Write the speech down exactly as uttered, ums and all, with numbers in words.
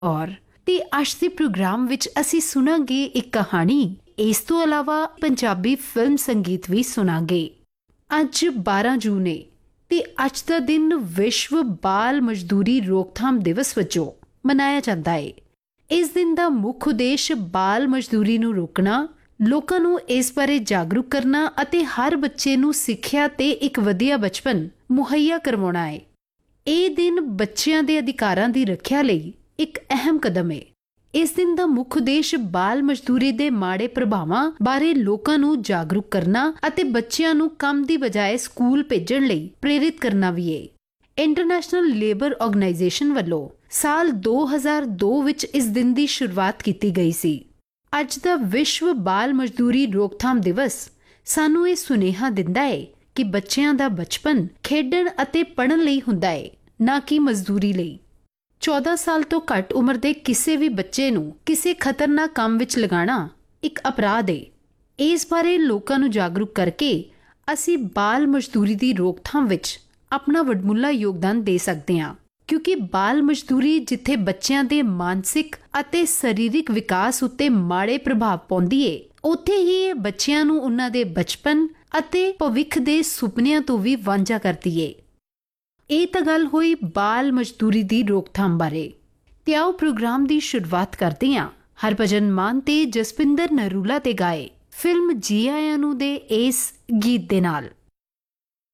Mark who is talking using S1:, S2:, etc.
S1: ਔਰ ਤੇ ਅੱਜ ਦੇ ਪ੍ਰੋਗਰਾਮ ਵਿੱਚ ਅਸੀਂ ਸੁਣਾਂਗੇ ਇੱਕ ਕਹਾਣੀ। ਇਸ ਤੋਂ ਇਲਾਵਾ ਪੰਜਾਬੀ ਫਿਲਮ ਸੰਗੀਤ ਵੀ ਸੁਣਾਂਗੇ। ਅੱਜ ਬਾਰਾਂ ਜੂਨ ਹੈ ਤੇ ਅੱਜ ਦਾ ਦਿਨ ਵਿਸ਼ਵ ਬਾਲ ਮਜ਼ਦੂਰੀ ਰੋਕਥਾਮ ਦਿਵਸ ਵਜੋਂ ਮਨਾਇਆ ਜਾਂਦਾ ਹੈ। ਇਸ ਦਿਨ ਦਾ ਮੁੱਖ ਉਦੇਸ਼ ਬਾਲ ਮਜ਼ਦੂਰੀ ਨੂੰ ਰੋਕਣਾ, ਲੋਕਾਂ ਨੂੰ ਇਸ ਬਾਰੇ ਜਾਗਰੂਕ ਕਰਨਾ ਅਤੇ ਹਰ ਬੱਚੇ ਨੂੰ ਸਿੱਖਿਆ ਤੇ ਇੱਕ ਵਧੀਆ ਬਚਪਨ ਮੁਹੱਈਆ ਕਰਵਾਉਣਾ ਹੈ। ਇਹ ਦਿਨ ਬੱਚਿਆਂ ਦੇ ਅਧਿਕਾਰਾਂ ਦੀ ਰੱਖਿਆ ਲਈ ਇੱਕ ਅਹਿਮ ਕਦਮ ਹੈ। ਇਸ ਦਿਨ ਦਾ ਮੁੱਖ ਉਦੇਸ਼ ਬਾਲ ਮਜ਼ਦੂਰੀ ਦੇ ਮਾੜੇ ਪ੍ਰਭਾਵਾਂ ਬਾਰੇ ਲੋਕਾਂ ਨੂੰ ਜਾਗਰੂਕ ਕਰਨਾ ਅਤੇ ਬੱਚਿਆਂ ਨੂੰ ਕੰਮ ਦੀ ਬਜਾਏ ਸਕੂਲ ਭੇਜਣ ਲਈ ਪ੍ਰੇਰਿਤ ਕਰਨਾ ਵੀ ਹੈ। ਇੰਟਰਨੈਸ਼ਨਲ ਲੇਬਰ ਆਰਗੇਨਾਈਜੇਸ਼ਨ ਵੱਲੋਂ ਸਾਲ ਦੋ ਹਜ਼ਾਰ ਦੋ ਵਿੱਚ ਇਸ ਦਿਨ ਦੀ ਸ਼ੁਰੂਆਤ ਕੀਤੀ ਗਈ ਸੀ। ਅੱਜ ਦਾ ਵਿਸ਼ਵ ਬਾਲ ਮਜ਼ਦੂਰੀ ਰੋਕਥਾਮ ਦਿਵਸ ਸਾਨੂੰ ਇਹ ਸੁਨੇਹਾ ਦਿੰਦਾ ਹੈ ਕਿ ਬੱਚਿਆਂ ਦਾ ਬਚਪਨ ਖੇਡਣ ਅਤੇ ਪੜ੍ਹਨ ਲਈ ਹੁੰਦਾ ਹੈ, ਨਾ ਕਿ ਮਜ਼ਦੂਰੀ ਲਈ। ਚੌਦਾਂ ਸਾਲ ਤੋਂ ਘੱਟ ਉਮਰ ਦੇ ਕਿਸੇ ਵੀ ਬੱਚੇ ਨੂੰ ਕਿਸੇ ਖਤਰਨਾਕ ਕੰਮ ਵਿੱਚ ਲਗਾਉਣਾ ਇੱਕ ਅਪਰਾਧ ਹੈ। ਇਸ ਬਾਰੇ ਲੋਕਾਂ ਨੂੰ ਜਾਗਰੂਕ ਕਰਕੇ ਅਸੀਂ ਬਾਲ ਮਜ਼ਦੂਰੀ ਦੀ ਰੋਕਥਾਮ ਵਿੱਚ ਆਪਣਾ ਵਡਮੁੱਲਾ ਯੋਗਦਾਨ ਦੇ ਸਕਦੇ ਹਾਂ, ਕਿਉਂਕਿ ਬਾਲ ਮਜ਼ਦੂਰੀ ਜਿੱਥੇ ਬੱਚਿਆਂ ਦੇ ਮਾਨਸਿਕ ਅਤੇ ਸਰੀਰਕ ਵਿਕਾਸ ਉੱਤੇ ਮਾੜੇ ਪ੍ਰਭਾਵ ਪਾਉਂਦੀ ਹੈ, ਉੱਥੇ ਹੀ ਇਹ ਬੱਚਿਆਂ ਨੂੰ ਉਹਨਾਂ ਦੇ ਬਚਪਨ ਅਤੇ ਭਵਿੱਖ ਦੇ ਸੁਪਨਿਆਂ ਤੋਂ ਵੀ ਵਾਂਝਾ ਕਰਦੀ ਹੈ। ਇਹ ਤਾਂ ਗੱਲ ਹੋਈ ਬਾਲ ਮਜ਼ਦੂਰੀ ਦੀ ਰੋਕਥਾਮ ਬਾਰੇ। ਤੇ ਆਓ ਪ੍ਰੋਗਰਾਮ ਦੀ ਸ਼ੁਰੂਆਤ ਕਰਦੇ ਹਾਂ ਹਰਭਜਨ ਮਾਨ ਤੇ ਜਸਪਿੰਦਰ ਨਰੂਲਾ ਤੇ ਗਾਏ ਫਿਲਮ ਜੀ ਆਇਆਂ ਨੂੰ ਦੇ ਇਸ ਗੀਤ ਦੇ ਨਾਲ।